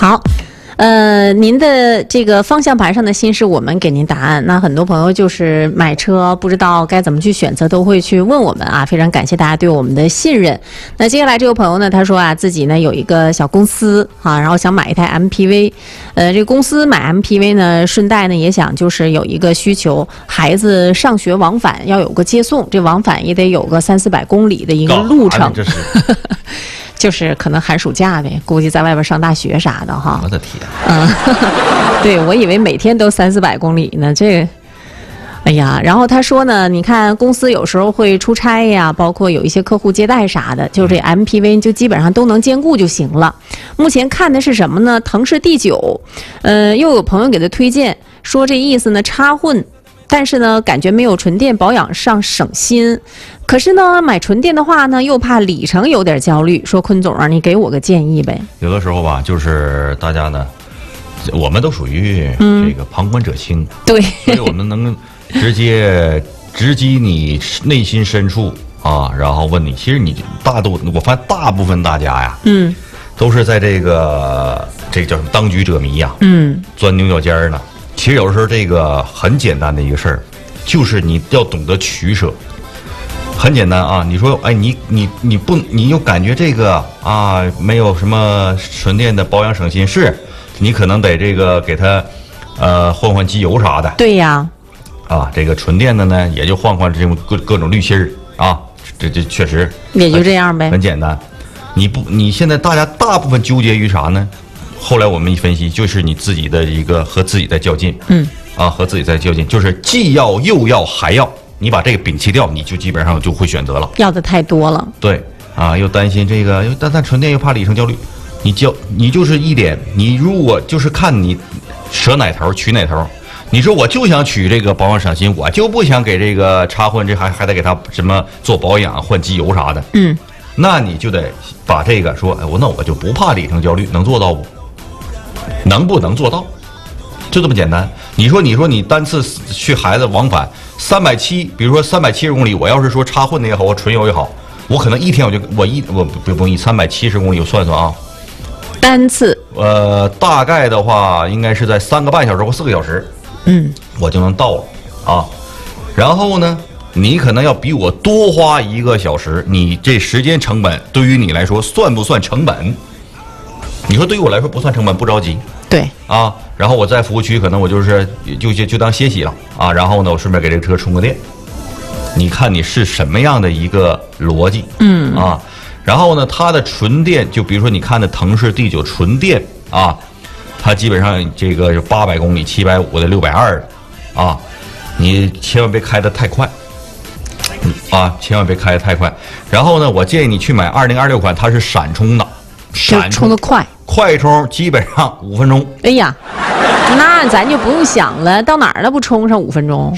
好。您的这个方向盘上的心事，我们给您答案。那很多朋友就是买车不知道该怎么去选择，都会去问我们啊。非常感谢大家对我们的信任。那接下来这个朋友呢，他说啊，自己呢有一个小公司啊，然后想买一台 MPV。这个公司买 MPV 呢，顺带呢也想就是有一个需求，孩子上学往返要有个接送，这往返也得有个300-400公里的一个路程。 这是。 就是可能寒暑假呗，估计在外边上大学啥的哈。 我的天！ 对，我以为每天都300-400公里呢，这个。哎呀，然后他说呢，你看公司有时候会出差呀，包括有一些客户接待啥的，就这 MPV 就基本上都能兼顾就行了。目前看的是什么呢？腾势 D9，又有朋友给他推荐，说这意思呢插混。但是呢，感觉没有纯电保养上省心。可是呢，买纯电的话呢，又怕里程有点焦虑。说坤总啊，你给我个建议呗。 有的时候吧，就是大家呢，我们都属于这个旁观者清， 对， 所以我们能直接直击你内心深处啊，然后问你。其实你我发现大部分大家呀，都是在这个叫什么当局者迷呀，钻牛角尖儿呢。其实有的时候这个很简单的一个事儿，就是你要懂得取舍。很简单啊，你说，哎，你又感觉这个啊没有什么纯电的保养省心，是你可能得这个给它换换机油啥的。 对呀。 啊，这个纯电的呢，也就换这种各种滤芯儿啊，这确实也就这样呗， 很简单。你现在大家大部分纠结于啥呢？后来我们一分析，就是你自己的一个和自己在较劲，和自己在较劲，就是既要又要还要，你把这个摒弃掉，你就基本上就会选择了。 要的太多了， 对啊，又担心这个，但纯电又怕里程焦虑，你就是一点，你如果就是看你舍哪头取哪头，你说我就想取这个保养省心，我就不想给这个插混，这还得给他什么做保养换机油啥的，那你就得把这个说，那我就不怕里程焦虑，能做到不？能不能做到？就这么简单。你说你单次去孩子往返370，比如说370公里，我要是说插混的也好，我纯油也好，我可能一天我不用370公里，我算算啊， 单次大概的话应该是在3个半小时或4个小时，我就能到了啊。然后呢，你可能要比我多花1个小时，你这时间成本对于你来说算不算成本？你说对于我来说不算成本，不着急。 对啊，然后我在服务区可能我就当歇息了啊，然后呢我顺便给这个车充个电。你看你是什么样的一个逻辑？然后呢，它的纯电，就比如说你看的腾势 D9 纯电啊，它基本上这个有800公里、750的、620的啊，你千万别开得太快。千万别开得太快。然后呢，我建议你去买2026款，它是闪充的。 充得快充基本上5分钟。 哎呀，那咱就不用想了，到哪儿了不充上5分钟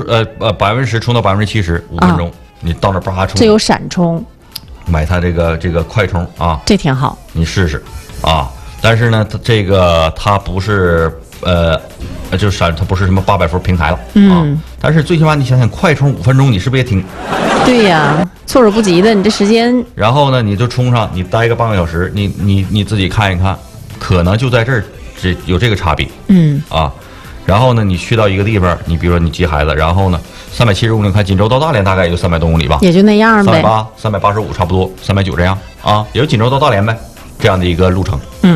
？10%充到70%，5分钟，你到那叭充。 这有闪充， 买它这个快充啊， 这挺好， 你试试啊。但是呢，它不是就是它不是什么800伏平台了啊。但是最起码你想想，快充5分钟，你是不是也挺？ 对呀，措手不及的，你这时间。 然后呢，你就充上，你待个半个小时，你自己看一看，可能就在这儿有这个差别。然后呢，你去到一个地方，你比如说你接孩子，然后呢，370公里，看锦州到大连大概也就300多公里吧， 也就那样呗， 380、385差不多，390这样啊，也就锦州到大连呗，这样的一个路程。